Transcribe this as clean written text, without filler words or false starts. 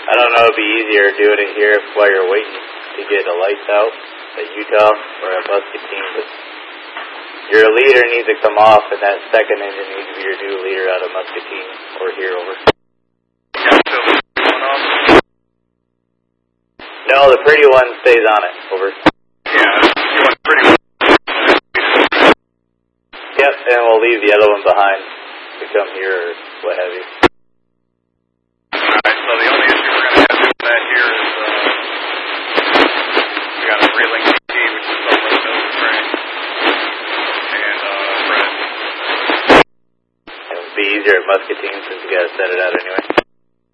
I don't know if it'd be easier doing it here while you're waiting to get the lights out at Utah or at Muscatine, but your leader needs to come off, and that second engine needs to be your new leader out of Muscatine or here, over. Yeah, so the one off? No, the pretty one stays on it, over. Yeah, you want pretty one. Yep, and we'll leave the other one behind to come here or what have you. Alright, so the only issue we're going to have with that here is we got a Relink GT, which is over the nose train, and Fred. It would be easier at Muscatine since you got to set it out anyway.